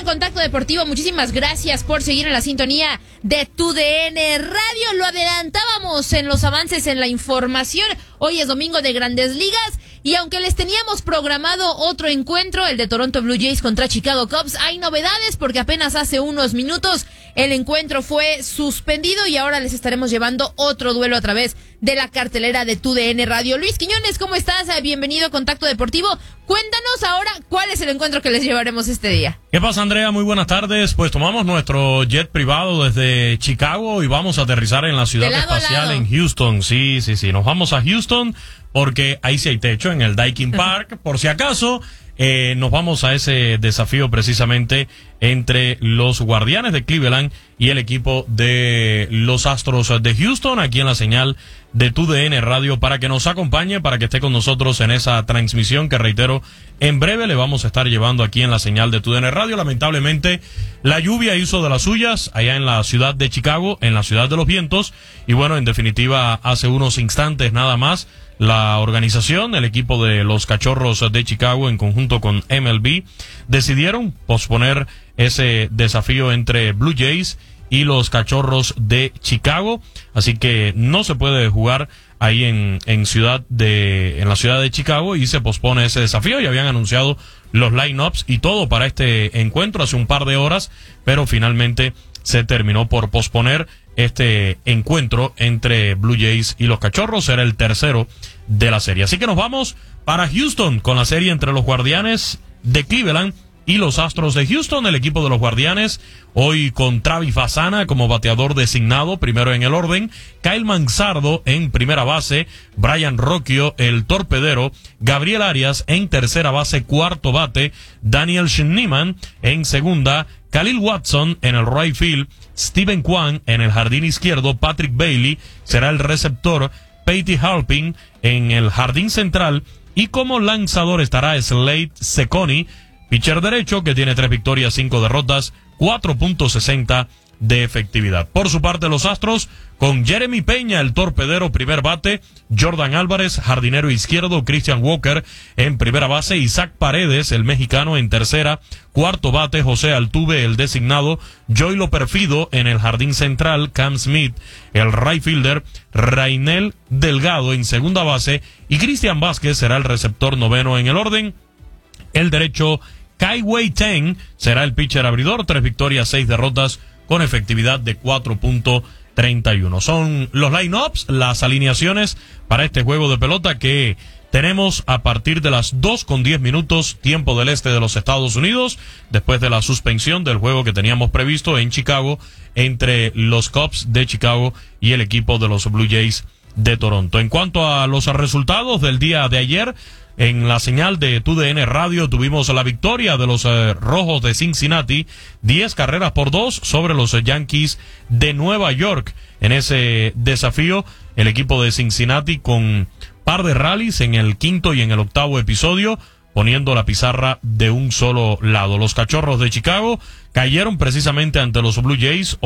en Contacto Deportivo. Muchísimas gracias por seguir en la sintonía de TUDN Radio. Lo adelantábamos en los avances en la información. Hoy es domingo de Grandes Ligas y aunque les teníamos programado otro encuentro, el de Toronto Blue Jays contra Chicago Cubs, hay novedades porque apenas hace unos minutos el encuentro fue suspendido y ahora les estaremos llevando otro duelo a través de la cartelera de TUDN Radio. Luis Quiñones, ¿cómo estás? Bienvenido a Contacto Deportivo. Cuéntanos ahora cuál es el encuentro que les llevaremos este día. ¿Qué pasa, Andrea? Muy buenas tardes. Pues tomamos nuestro jet privado desde Chicago y vamos a aterrizar en la ciudad espacial en Houston. Sí. Nos vamos a Houston porque ahí sí hay techo en el Daikin Park. Por si acaso, nos vamos a ese desafío precisamente entre los Guardianes de Cleveland y el equipo de los Astros de Houston, aquí en la señal de TUDN Radio, para que nos acompañe, para que esté con nosotros en esa transmisión que, reitero, en breve le vamos a estar llevando aquí en la señal de TUDN Radio. Lamentablemente, la lluvia hizo de las suyas allá en la ciudad de Chicago, en la ciudad de los vientos, y bueno, en definitiva, hace unos instantes nada más, la organización, el equipo de los Cachorros de Chicago, en conjunto con MLB, decidieron posponer ese desafío entre Blue Jays y los Cachorros de Chicago, así que no se puede jugar ahí en la ciudad de Chicago y se pospone ese desafío. Y habían anunciado los line-ups y todo para este encuentro hace un par de horas, pero finalmente se terminó por posponer este encuentro entre Blue Jays y los Cachorros. Será el tercero de la serie. Así que nos vamos para Houston con la serie entre los Guardianes de Cleveland y los Astros de Houston. El equipo de los Guardianes hoy con Travis Fasana como bateador designado, primero en el orden, Kyle Manzardo en primera base, Brian Rocchio, el torpedero, Gabriel Arias en tercera base, cuarto bate, Daniel Schneemann en segunda, Khalil Watson en el right field, Steven Kwan en el jardín izquierdo, Patrick Bailey será el receptor, Peyton Halpin en el jardín central y como lanzador estará Slade Cecconi, pitcher derecho, que tiene 3 victorias, 5 derrotas, 4.60 de efectividad. Por su parte, los Astros, con Jeremy Peña, el torpedero, primer bate, Jordan Álvarez, jardinero izquierdo, Christian Walker en primera base, Isaac Paredes, el mexicano, en tercera, cuarto bate, José Altuve, el designado, Joylo Perfido en el jardín central, Cam Smith, el right fielder, Rainel Delgado en segunda base y Cristian Vázquez será el receptor noveno en el orden. El derecho, Kai-Wei Teng será el pitcher abridor, 3 victorias, 6 derrotas, con efectividad de 4.31. Son los line-ups, las alineaciones para este juego de pelota que tenemos a partir de las 2:10 tiempo del este de los Estados Unidos, después de la suspensión del juego que teníamos previsto en Chicago entre los Cubs de Chicago y el equipo de los Blue Jays de Toronto. En cuanto a los resultados del día de ayer, en la señal de TUDN Radio tuvimos la victoria de los Rojos de Cincinnati, 10-2 sobre los Yankees de Nueva York. En ese desafío, el equipo de Cincinnati con par de rallies en el quinto y en el octavo episodio, poniendo la pizarra de un solo lado. Los Cachorros de Chicago cayeron precisamente ante los Blue Jays,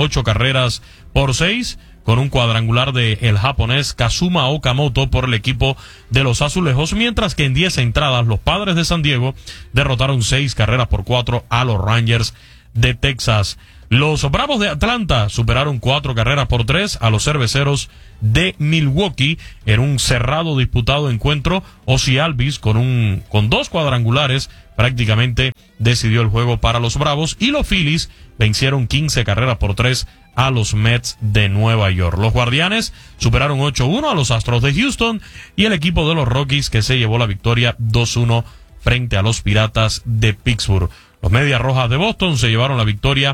8-6, con un cuadrangular de el japonés Kazuma Okamoto por el equipo de los Azulejos, mientras que en 10 entradas los Padres de San Diego derrotaron 6-4 a los Rangers de Texas. Los Bravos de Atlanta superaron 4-3 a los Cerveceros de Milwaukee en un cerrado disputado encuentro. Ozzie Albies con 2 cuadrangulares prácticamente decidió el juego para los Bravos, y los Phillies vencieron 15-3 a los Mets de Nueva York. Los Guardianes superaron 8-1 a los Astros de Houston y el equipo de los Rockies que se llevó la victoria 2-1 frente a los Piratas de Pittsburgh. Los Medias Rojas de Boston se llevaron la victoria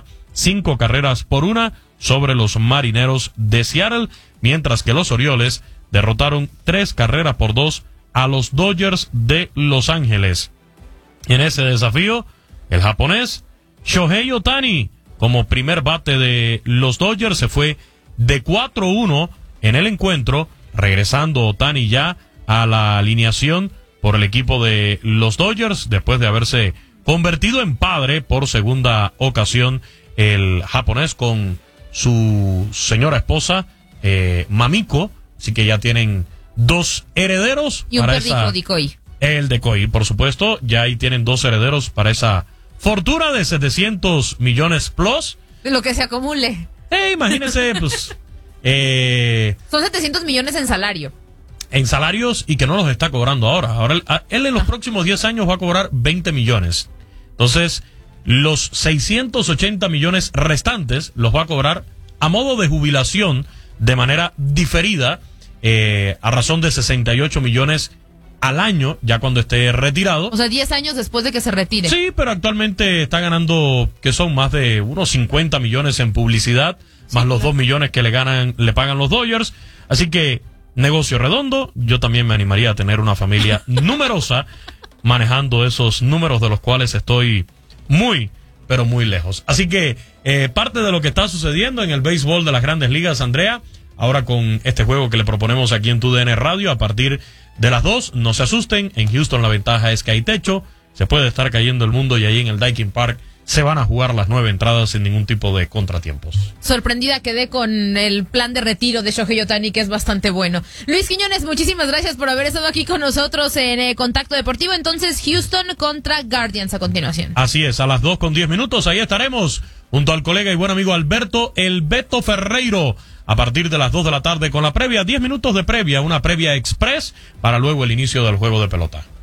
5-1 sobre los Marineros de Seattle, mientras que los Orioles derrotaron 3-2 a los Dodgers de Los Ángeles. En ese desafío, el japonés Shohei Ohtani, como primer bate de los Dodgers, se fue de 4-1 en el encuentro, regresando Ohtani ya a la alineación por el equipo de los Dodgers, después de haberse convertido en padre por segunda ocasión el japonés con su señora esposa, Mamiko, así que ya tienen 2 herederos. Y un perrico Decoy. El Decoy, por supuesto, ya ahí tienen 2 herederos para esa fortuna de 700 millones plus. Lo que se acumule. Imagínese, pues... Son 700 millones en salario. En salarios y que no los está cobrando ahora. Ahora él en los próximos 10 años va a cobrar 20 millones. Entonces, los 680 millones restantes los va a cobrar a modo de jubilación de manera diferida, a razón de 68 millones al año, ya cuando esté retirado. O sea, 10 años después de que se retire. Sí, pero actualmente está ganando, que son más de unos 50 millones en publicidad, sí, más los 2 millones que le pagan los Dodgers. Así que, negocio redondo. Yo también me animaría a tener una familia numerosa, manejando esos números de los cuales estoy muy, pero muy lejos. Así que, parte de lo que está sucediendo en el béisbol de las Grandes Ligas, Andrea, ahora con este juego que le proponemos aquí en TUDN Radio a partir de las 2, no se asusten, en Houston la ventaja es que hay techo, se puede estar cayendo el mundo y ahí en el Daikin Park se van a jugar las 9 entradas sin ningún tipo de contratiempos. Sorprendida quedé con el plan de retiro de Shohei Ohtani, que es bastante bueno. Luis Quiñones, muchísimas gracias por haber estado aquí con nosotros en Contacto Deportivo. Entonces, Houston contra Guardians a continuación. Así es, a las 2:10, ahí estaremos junto al colega y buen amigo Alberto El Beto Ferreiro, a partir de las 2 de la tarde con la previa, 10 minutos de previa, una previa express para luego el inicio del juego de pelota.